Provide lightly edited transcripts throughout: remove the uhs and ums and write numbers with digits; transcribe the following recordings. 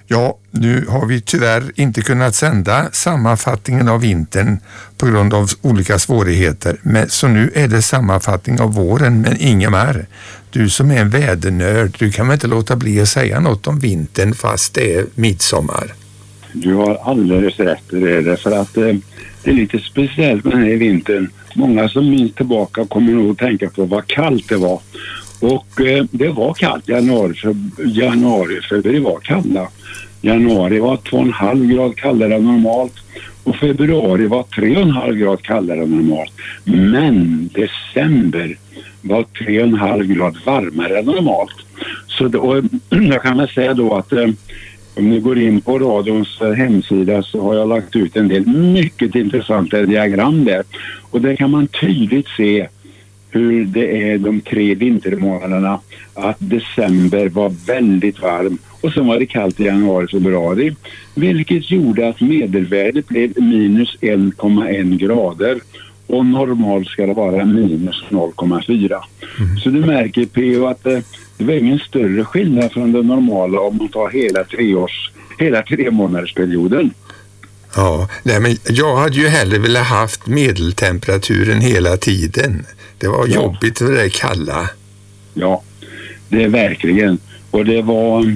Ja, nu har vi tyvärr inte kunnat sända sammanfattningen av vintern på grund av olika svårigheter. Så nu är det sammanfattning av våren, men Ingemar, du som är en vädernörd, du kan väl inte låta bli att säga något om vintern fast det är midsommar? Du har alldeles rätt i det, för att det är lite speciellt med den här vintern. Många som minns tillbaka kommer nog att tänka på vad kallt det var. Och det var kallt januari, februari var kalla. Januari var 2,5 grad kallare än normalt och februari var 3,5 grad kallare än normalt. Men december var 3,5 grad varmare än normalt. Så då, jag kan väl säga då att om ni går in på radions hemsida så har jag lagt ut en del mycket intressanta diagram där. Och där kan man tydligt se hur det är de 3 vintermånaderna, att december var väldigt varm och sen var det kallt i januari och februari, vilket gjorde att medelvärdet blev minus 1,1 grader och normalt ska det vara minus 0,4. Så du märker P.O. att det var ingen större skillnad från det normala om man tar hela 3 månadersperioden. Ja, nej, men jag hade ju hellre velat haft medeltemperaturen hela tiden. Det var jobbigt för det kalla. Ja, det är verkligen. Och det var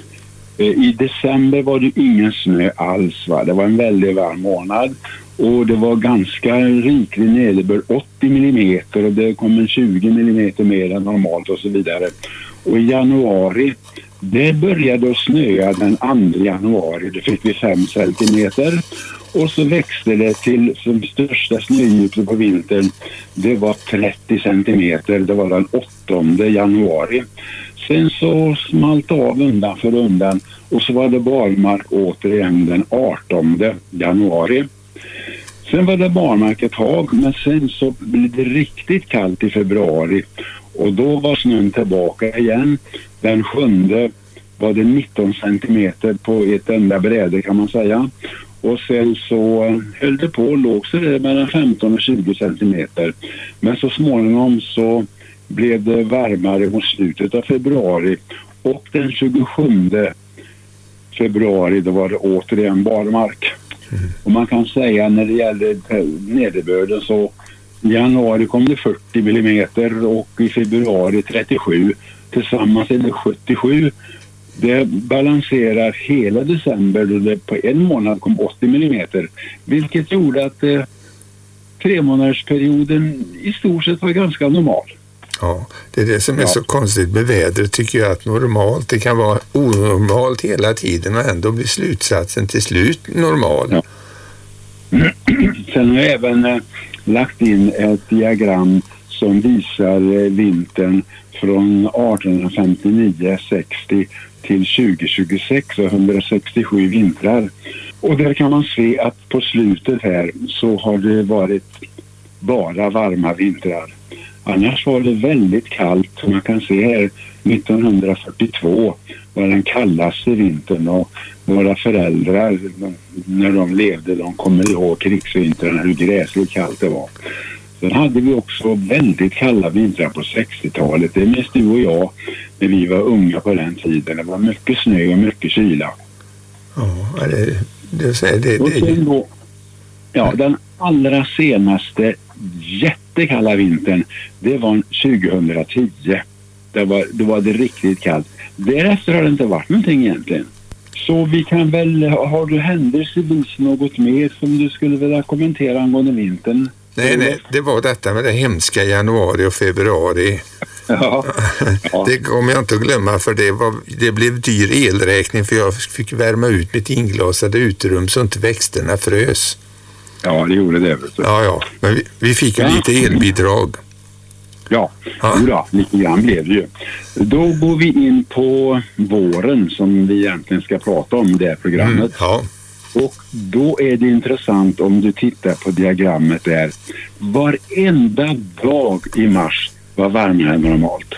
i december var det ingen snö alls, va? Det var en väldigt varm månad och det var ganska riklig nederbörd, 80 millimeter, och det kom en 20 millimeter mer än normalt och så vidare. Och i januari, det började att snöa den 2 januari, det fick vi 5 centimeter. Och så växte det till som största snödjupet på vintern. Det var 30 centimeter, det var den 8 januari. Sen så smalt av undan för undan och så var det barmark återigen den 18 januari. Sen var det barmark ett tag, men sen så blev det riktigt kallt i februari. Och då var snön tillbaka igen. Den 7 var det 19 centimeter på ett enda bräde kan man säga. Och sen så höll det på och låg så det mellan 15 och 20 centimeter. Men så småningom så blev det varmare mot slutet av februari. Och den 27 februari då var det återigen barmark. Och man kan säga när det gäller nederbörden så i januari kom det 40 millimeter och i februari 37. Tillsammans är det 77. Det balanserar hela december då det på en månad kom 80 millimeter. Vilket gjorde att 3 månadersperioden i stort sett var ganska normal. Ja, det är det som är så konstigt med vädret tycker jag, att normalt, det kan vara onormalt hela tiden och ändå blir slutsatsen till slut normal. Ja. Sen har jag även lagt in ett diagram som visar vintern från 1859-60 till 2026 och 167 vintrar. Och där kan man se att på slutet här så har det varit bara varma vintrar. Annars var det väldigt kallt. Som man kan se här 1942 var den kallaste vintern och våra föräldrar när de levde, de kommer ihåg krigsvintrarna hur gräsligt kallt det var. Sen hade vi också väldigt kalla vintrar på 60-talet. Det är mest du och jag när vi var unga på den tiden. Det var mycket snö och mycket kyla. Ja, det säger det. Och sen då, den allra senaste jättekalla vintern, det var 2010. Då var det riktigt kallt. Därefter har det inte varit någonting egentligen. Så vi kan väl, har du händelsevis något mer som du skulle vilja kommentera angående vintern? Nej, det var detta med det hemska januari och februari. Ja. Det kommer jag inte att glömma, för det blev dyr elräkning för jag fick värma ut mitt inglasade uterum så inte växterna frös. Ja, det gjorde det. Ja, men vi fick ju lite elbidrag. Ja. Lite grann blev det ju. Då går vi in på våren som vi egentligen ska prata om i det här programmet. Och då är det intressant om du tittar på diagrammet där. Varenda dag i mars var varmare än normalt.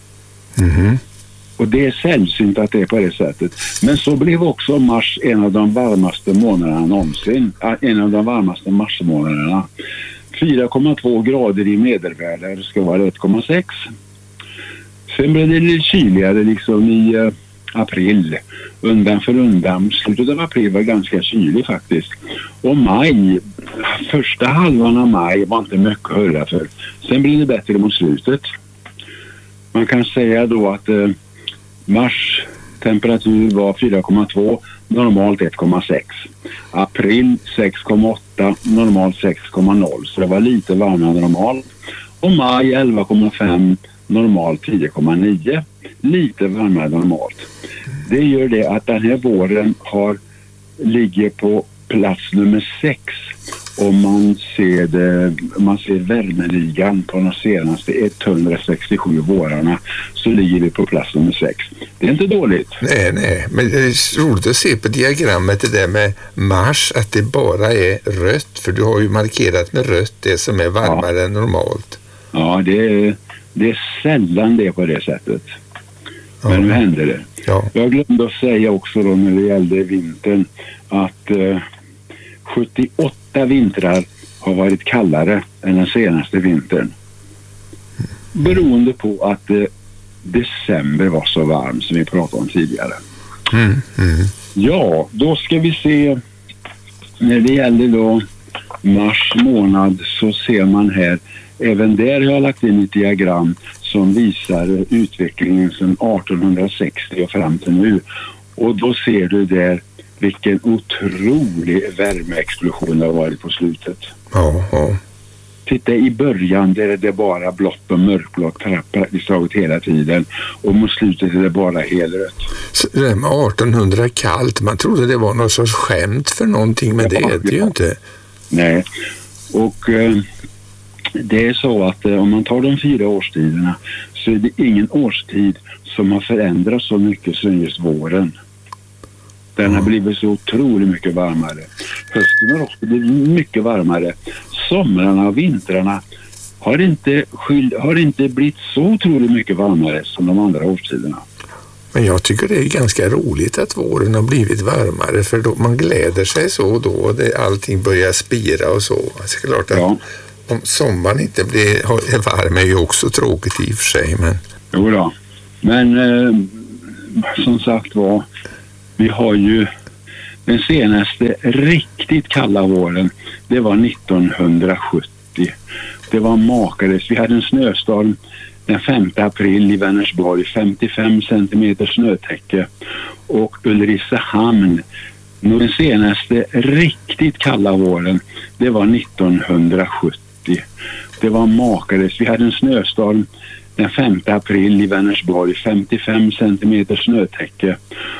Och det är sällsynt att det är på det sättet. Men så blev också mars en av de varmaste månaderna någonsin. En av de varmaste marsmånaderna. 4,2 grader i medelvärde. Det ska vara 1,6. Sen blev det lite kyligare liksom i april. Undan för undan. Slutet av april var ganska kylig faktiskt. Och maj, första halvan av maj var inte mycket att höra för. Sen blir det bättre mot slutet. Man kan säga då att mars temperatur var 4,2, normalt 1,6. April 6,8, normalt 6,0. Så det var lite varmare än normalt. Och maj 11,5, normalt 10,9. Lite varmare än normalt. Det gör det att den här våren ligger på plats nummer 6. Om man ser värmeligan på de senaste 167 vårarna, så ligger vi på plats nummer 6. Det är inte dåligt. Nej, men det är roligt att se på diagrammet det där med mars att det bara är rött, för du har ju markerat med rött det som är varmare än normalt. Ja, det är sällan det på det sättet. Men nu händer det. Ja. Jag glömde att säga också då när det gällde vintern att 78 vintrar har varit kallare än den senaste vintern. Beroende på att december var så varm som vi pratade om tidigare. Ja, då ska vi se. När det gäller då mars månad så ser man här, även där har jag lagt in ett diagram som visar utvecklingen sedan 1860 och fram till nu. Och då ser du där vilken otrolig värmeexplosion det har varit på slutet. Ja. Titta i början där är det bara blått och mörkblått praktiskt taget hela tiden. Och mot slutet är det bara helrött. Så det där med 1800 kallt, man trodde det var någon sorts skämt för någonting, men det är det ju inte. Nej, och det är så att om man tar de 4 årstiderna så är det ingen årstid som har förändrats så mycket som just våren. Den har blivit så otroligt mycket varmare. Hösten har också blivit mycket varmare. Somrarna och vintrarna har inte blivit så otroligt mycket varmare som de andra årstiderna. Men jag tycker det är ganska roligt att våren har blivit varmare, för då man gläder sig så då och allting börjar spira och så. Alltså, klart att om sommaren inte är varm är ju också tråkigt i och för sig. Men... Jo då. Men som sagt var, vi har ju den senaste riktigt kalla våren, det var 1970. Det var makalöst. Vi hade en snöstorm den 5 april i Vänersborg, 55 centimeter snötäcke. Och Ulricehamn, den senaste riktigt kalla våren, det var 1970. Det var makalöst. Vi hade en snöstorm den 5 april i Vänersborg, 55 centimeter snötäcke.